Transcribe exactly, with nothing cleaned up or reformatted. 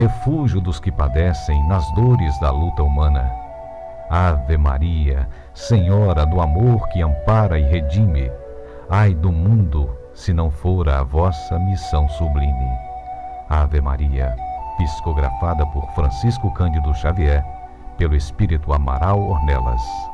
refúgio dos que padecem nas dores da luta humana. Ave Maria, Senhora do amor que ampara e redime, ai do mundo se não for a vossa missão sublime. Ave Maria, psicografada por Francisco Cândido Xavier, pelo Espírito Amaral Ornelas.